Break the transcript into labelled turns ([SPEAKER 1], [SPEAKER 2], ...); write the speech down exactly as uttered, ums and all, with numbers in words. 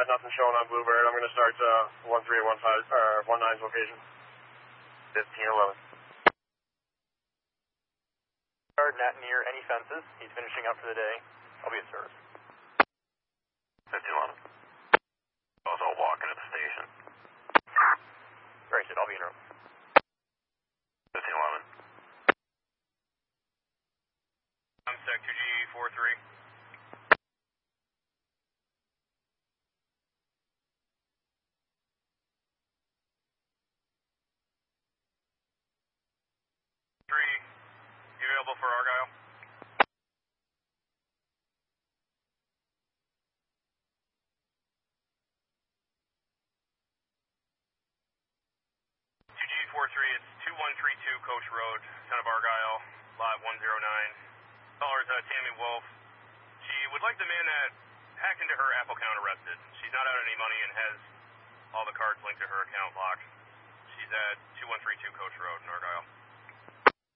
[SPEAKER 1] five, nothing showing on Bluebird. I'm going to start uh, one three at one five, or one nine's location.
[SPEAKER 2] fifteen eleven.
[SPEAKER 3] Not near any fences. He's finishing up for the day. I'll be at service.
[SPEAKER 2] fifteen eleven. I was all walking at the station.
[SPEAKER 3] Great, I'll be in room.
[SPEAKER 2] fifteen eleven.
[SPEAKER 4] I'm Sec two G four three. Three, you available for Argyle? two G four three, it's two one three two Coach Road, son of Argyle, lot one zero nine. Caller's uh, Tammy Wolf. She would like the man that hacked into her Apple account arrested. She's not out any money and has all the cards linked to her account locked. She's at two one three two Coach Road in Argyle.